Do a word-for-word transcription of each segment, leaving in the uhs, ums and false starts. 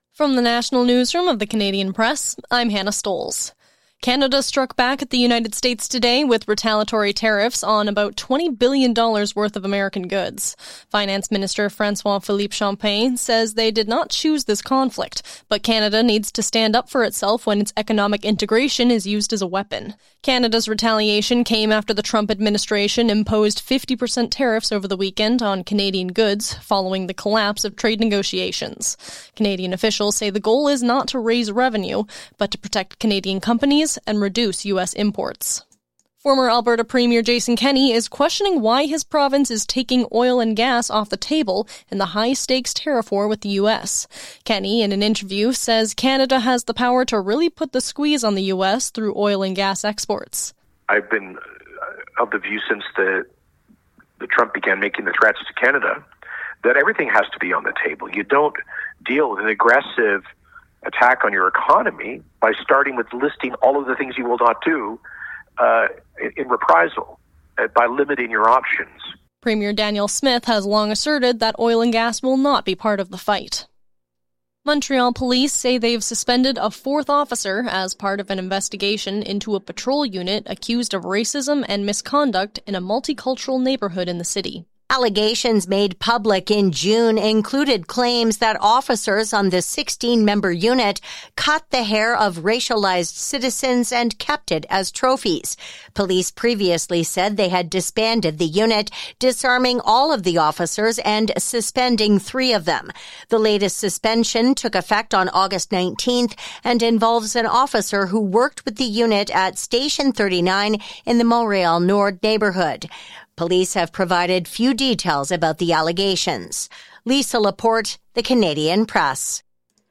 From the National Newsroom of the Canadian Press, I'm Hannah Stoles. Canada struck back at the United States today with retaliatory tariffs on about twenty billion dollars worth of American goods. Finance Minister François-Philippe Champagne says they did not choose this conflict, but Canada needs to stand up for itself when its economic integration is used as a weapon. Canada's retaliation came after the Trump administration imposed fifty percent tariffs over the weekend on Canadian goods following the collapse of trade negotiations. Canadian officials say the goal is not to raise revenue, but to protect Canadian companies and reduce U S imports. Former Alberta Premier Jason Kenney is questioning why his province is taking oil and gas off the table in the high-stakes tariff war with the U S. Kenney, in an interview, says Canada has the power to really put the squeeze on the U S through oil and gas exports. I've been of the view since the, the Trump began making the threats to Canada that everything has to be on the table. You don't deal with an aggressive attack on your economy by starting with listing all of the things you will not do uh, in reprisal, uh, by limiting your options. Premier Danielle Smith has long asserted that oil and gas will not be part of the fight. Montreal police say they've suspended a fourth officer as part of an investigation into a patrol unit accused of racism and misconduct in a multicultural neighborhood in the city. Allegations made public in June included claims that officers on the sixteen-member unit cut the hair of racialized citizens and kept it as trophies. Police previously said they had disbanded the unit, disarming all of the officers and suspending three of them. The latest suspension took effect on August nineteenth and involves an officer who worked with the unit at Station thirty-nine in the Montreal Nord neighborhood. Police have provided few details about the allegations. Lisa Laporte, The Canadian Press.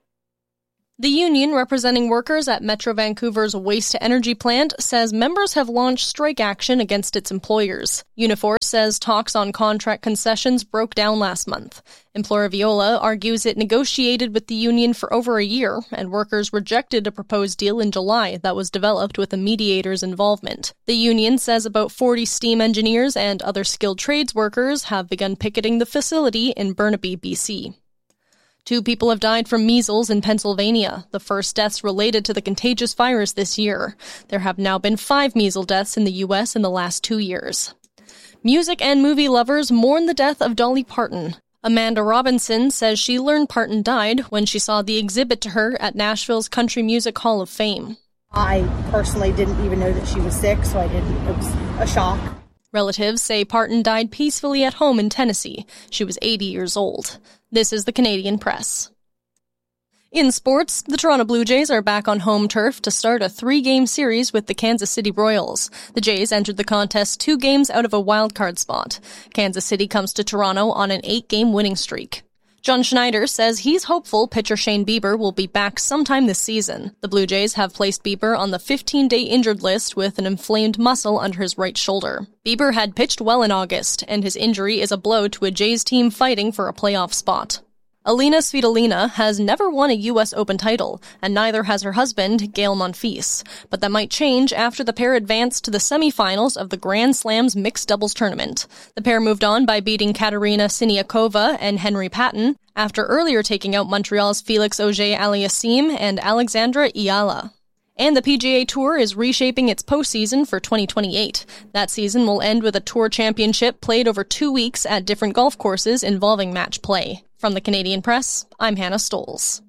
The union representing workers at Metro Vancouver's waste-to-energy plant says members have launched strike action against its employers. Unifor says talks on contract concessions broke down last month. Employer Viola argues it negotiated with the union for over a year, and workers rejected a proposed deal in July that was developed with a mediator's involvement. The union says about forty steam engineers and other skilled trades workers have begun picketing the facility in Burnaby, B C. Two people have died from measles in Pennsylvania, the first deaths related to the contagious virus this year. There have now been five measles deaths in the U S in the last two years. Music and movie lovers mourn the death of Dolly Parton. Amanda Robinson says she learned Parton died when she saw the exhibit to her at Nashville's Country Music Hall of Fame. I personally didn't even know that she was sick, so I didn't. It was a shock. Relatives say Parton died peacefully at home in Tennessee. She was eighty years old. This is the Canadian Press. In sports, the Toronto Blue Jays are back on home turf to start a three-game series with the Kansas City Royals. The Jays entered the contest two games out of a wildcard spot. Kansas City comes to Toronto on an eight-game winning streak. John Schneider says he's hopeful pitcher Shane Bieber will be back sometime this season. The Blue Jays have placed Bieber on the fifteen-day injured list with an inflamed muscle under his right shoulder. Bieber had pitched well in August, and his injury is a blow to a Jays team fighting for a playoff spot. Alina Svitolina has never won a U S Open title, and neither has her husband, Gael Monfils. But that might change after the pair advanced to the semifinals of the Grand Slam's mixed doubles tournament. The pair moved on by beating Katerina Siniakova and Henry Patton, after earlier taking out Montreal's Felix Auger-Aliassime and Alexandra Iala. And the P G A Tour is reshaping its postseason for twenty twenty-eight. That season will end with a Tour Championship played over two weeks at different golf courses involving match play. From the Canadian Press, I'm Hannah Stoles.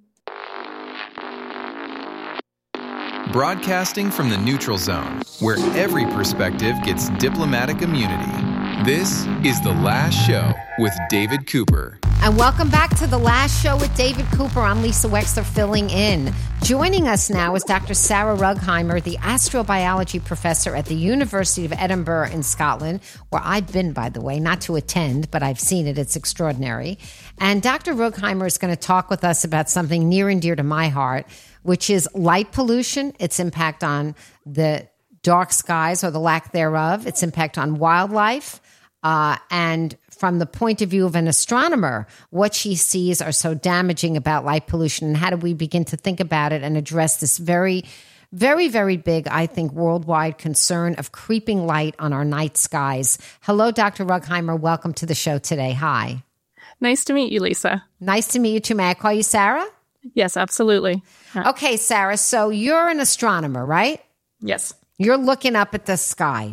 Broadcasting from the neutral zone, where every perspective gets diplomatic immunity. This is The Last Show with David Cooper. And welcome back to The Last Show with David Cooper. I'm Lisa Wexler filling in. Joining us now is Doctor Sarah Rugheimer, the astrobiology professor at the University of Edinburgh in Scotland, where I've been, by the way, not to attend, but I've seen it. It's extraordinary. And Doctor Rugheimer is going to talk with us about something near and dear to my heart, which is light pollution, its impact on the dark skies or the lack thereof, its impact on wildlife, uh, and from the point of view of an astronomer, what she sees are so damaging about light pollution, and how do we begin to think about it and address this very, very, very big, I think, worldwide concern of creeping light on our night skies. Hello, Doctor Rugheimer. Welcome to the show today. Hi. Nice to meet you, Lisa. Nice to meet you too. May I call you Sarah? Yes, absolutely. Yeah. Okay, Sarah, so you're an astronomer, right? Yes. You're looking up at the sky.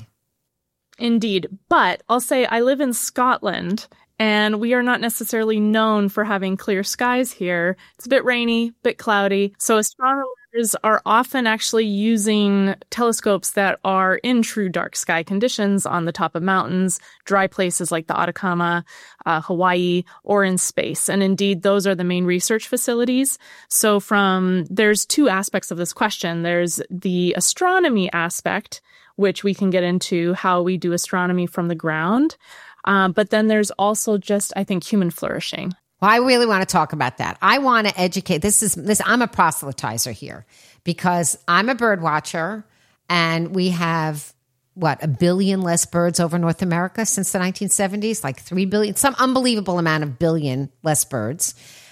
Indeed. But I'll say I live in Scotland, and we are not necessarily known for having clear skies here. It's a bit rainy, a bit cloudy. So astronomers are often actually using telescopes that are in true dark sky conditions on the top of mountains, dry places like the Atacama, uh, Hawaii, or in space. And indeed, those are the main research facilities. So from there's two aspects of this question. There's the astronomy aspect, which we can get into how we do astronomy from the ground. Um, but then there's also just, I think, human flourishing. Well, I really want to talk about that. I want to educate. This is this. I'm a proselytizer here because I'm a bird watcher, and we have what a billion less birds over North America since the nineteen seventies, like three billion, some unbelievable amount of billion less birds,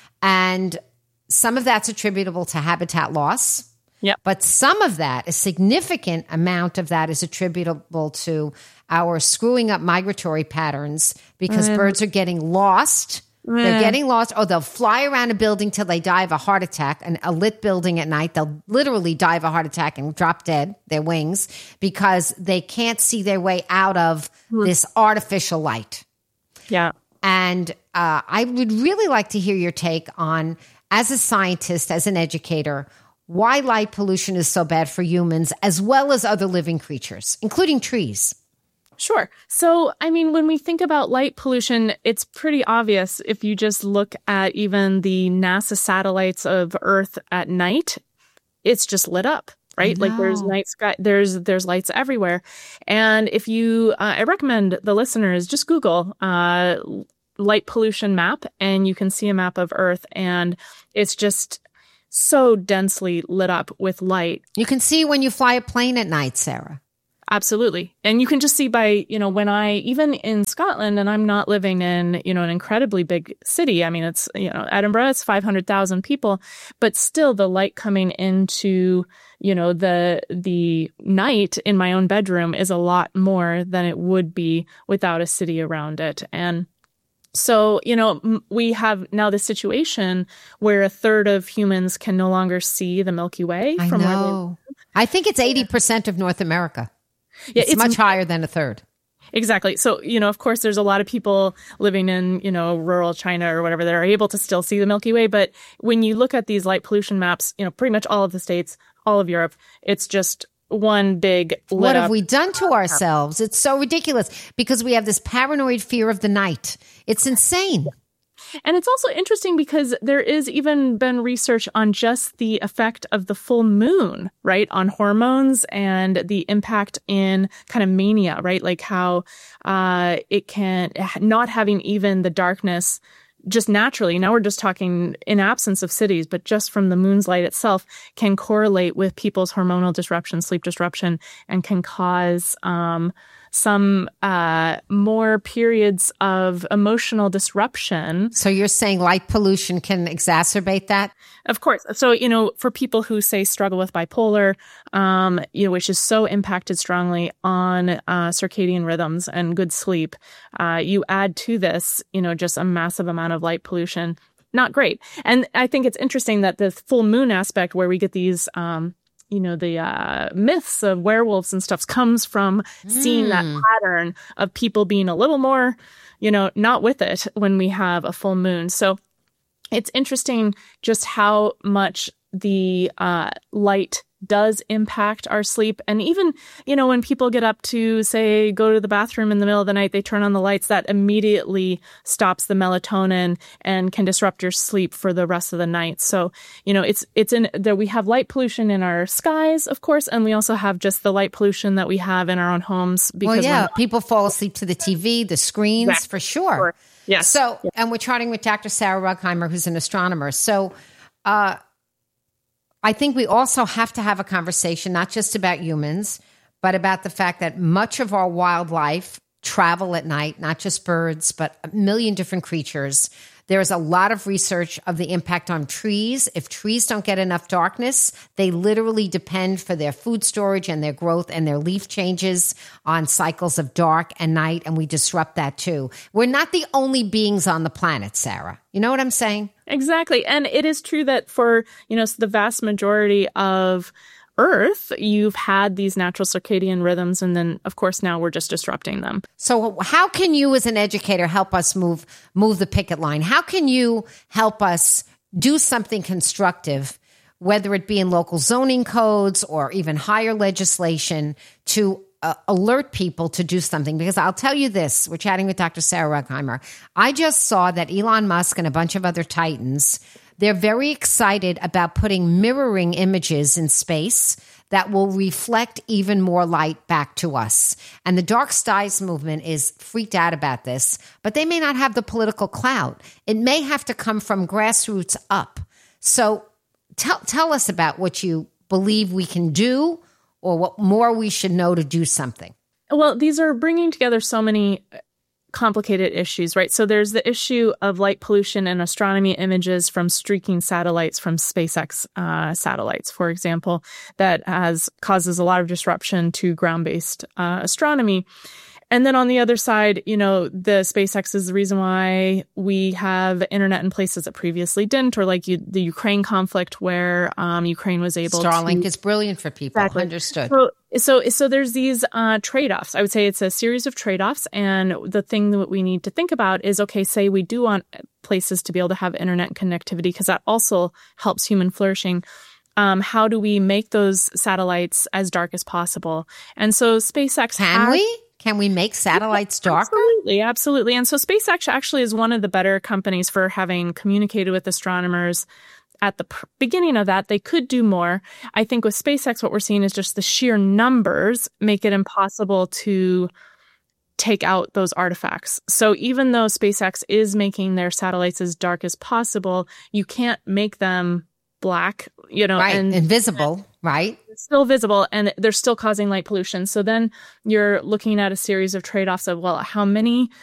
and some of that's attributable to habitat loss. Yep. But some of that, a significant amount of that, is attributable to our screwing up migratory patterns because mm. birds are getting lost. They're getting lost. Oh, they'll fly around a building till they die of a heart attack. And a lit building at night, they'll literally die of a heart attack and drop dead, their wings, because they can't see their way out of this artificial light. Yeah. And uh, I would really like to hear your take on, as a scientist, as an educator, why light pollution is so bad for humans as well as other living creatures, including trees. Sure. So, I mean, when we think about light pollution, it's pretty obvious if you just look at even the NASA satellites of Earth at night, it's just lit up, right? Like there's night sky, there's there's lights everywhere. And if you, uh, I recommend the listeners just Google uh, light pollution map, and you can see a map of Earth, and it's just so densely lit up with light. You can see when you fly a plane at night, Sarah. Absolutely. And you can just see by, you know, when I, even in Scotland, and I'm not living in, you know, an incredibly big city. I mean, it's, you know, Edinburgh, it's five hundred thousand people, but still the light coming into, you know, the, the night in my own bedroom is a lot more than it would be without a city around it. And so, you know, we have now this situation where a third of humans can no longer see the Milky Way. I from know. Where they live. I think it's eighty percent of North America. Yeah, it's, it's much higher than a third. Exactly. So, you know, of course, there's a lot of people living in, you know, rural China or whatever that are able to still see the Milky Way. But when you look at these light pollution maps, you know, pretty much all of the states, all of Europe, it's just one big lit What have up. we done to ourselves? It's so ridiculous because we have this paranoid fear of the night. It's insane. And it's also interesting because there is even been research on just the effect of the full moon, right, on hormones and the impact in kind of mania, right? Like how uh, it can, not having even the darkness just naturally, now we're just talking in absence of cities, but just from the moon's light itself can correlate with people's hormonal disruption, sleep disruption, and can cause um, some uh, more periods of emotional disruption. So you're saying light pollution can exacerbate that? Of course. So, you know, for people who say struggle with bipolar, um, you know, which is so impacted strongly on uh, circadian rhythms and good sleep, uh, you add to this, you know, just a massive amount of light pollution. Not great. And I think it's interesting that the full moon aspect where we get these, um, you know, the uh, myths of werewolves and stuff comes from seeing mm. that pattern of people being a little more, you know, not with it when we have a full moon. So it's interesting just how much the uh, light does impact our sleep. And even, you know, when people get up to, say, go to the bathroom in the middle of the night, they turn on the lights, that immediately stops the melatonin and can disrupt your sleep for the rest of the night. So, you know, it's it's in there. We have light pollution in our skies, of course, and we also have just the light pollution that we have in our own homes. Because well, yeah, people fall asleep to the T V, the screens, exactly. for sure. sure. Yeah. So, yeah. and we're chatting with Doctor Sarah Rugheimer, who's an astronomer. So, uh, I think we also have to have a conversation, not just about humans, but about the fact that much of our wildlife travel at night, not just birds, but a million different creatures. There is a lot of research of the impact on trees. If trees don't get enough darkness, they literally depend for their food storage and their growth and their leaf changes on cycles of dark and night, and we disrupt that too. We're not the only beings on the planet, Sarah. You know what I'm saying? Exactly. And it is true that for, you know, the vast majority of Earth, you've had these natural circadian rhythms, and then, of course, now we're just disrupting them. So how can you as an educator help us move move the picket line? How can you help us do something constructive, whether it be in local zoning codes or even higher legislation, to uh, alert people to do something? Because I'll tell you this, we're chatting with Doctor Sarah Rugheimer. I just saw that Elon Musk and a bunch of other titans, they're very excited about putting mirroring images in space that will reflect even more light back to us. And the Dark Skies movement is freaked out about this, but they may not have the political clout. It may have to come from grassroots up. So tell tell us about what you believe we can do, or what more we should know to do something. Well, these are bringing together so many complicated issues, right? So there's the issue of light pollution and astronomy images from streaking satellites from SpaceX uh, satellites, for example, that has causes a lot of disruption to ground-based uh, astronomy. And then on the other side, you know, the SpaceX is the reason why we have internet in places that previously didn't, or like you, the Ukraine conflict where um, Ukraine was able Starlink to... Starlink is brilliant for people. Exactly. Understood. So, so, so there's these uh, trade-offs. I would say it's a series of trade-offs. And the thing that we need to think about is, okay, say we do want places to be able to have internet connectivity, because that also helps human flourishing. Um, how do we make those satellites as dark as possible? And so SpaceX Can has, we? Can we make satellites darker? Absolutely, absolutely. And so SpaceX actually is one of the better companies for having communicated with astronomers at the pr- beginning of that. They could do more. I think with SpaceX, what we're seeing is just the sheer numbers make it impossible to take out those artifacts. So even though SpaceX is making their satellites as dark as possible, you can't make them black, you know, right, and invisible, right? It's still visible, and they're still causing light pollution. So then you're looking at a series of trade-offs of, well, how many